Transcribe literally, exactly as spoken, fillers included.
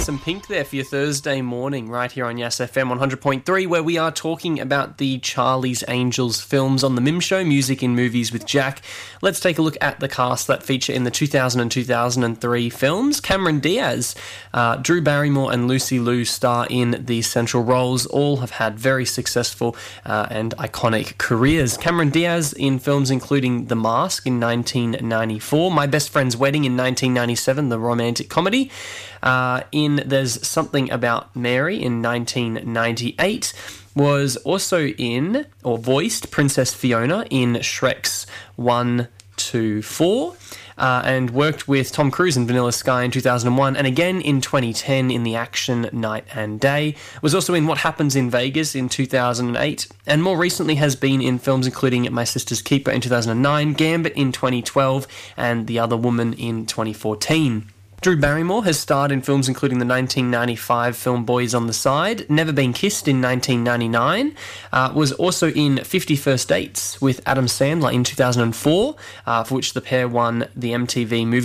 Some Pink there for your Thursday morning right here on Yes F M one hundred point three, where we are talking about the Charlie's Angels films on the Mim Show, Music in Movies with Jack. Let's take a look at the cast that feature in the two thousand and two thousand three films. Cameron Diaz, uh, Drew Barrymore and Lucy Liu star in the central roles. All have had very successful uh, and iconic careers. Cameron Diaz in films including The Mask in nineteen ninety-four, My Best Friend's Wedding in nineteen ninety-seven, the romantic comedy. Uh, in There's Something About Mary in nineteen ninety-eight, was also in, or voiced, Princess Fiona in Shrek's one, two, four, uh, and worked with Tom Cruise in Vanilla Sky in two thousand one, and again in twenty ten in the action Night and Day. Was also in What Happens in Vegas in two thousand eight, and more recently has been in films including My Sister's Keeper in two thousand nine, Gambit in twenty twelve, and The Other Woman in twenty fourteen. Drew Barrymore has starred in films including the nineteen ninety-five film Boys on the Side, Never Been Kissed in nineteen ninety-nine, uh, was also in fifty First Dates with Adam Sandler in two thousand four, uh, for which the pair won the M T V Movie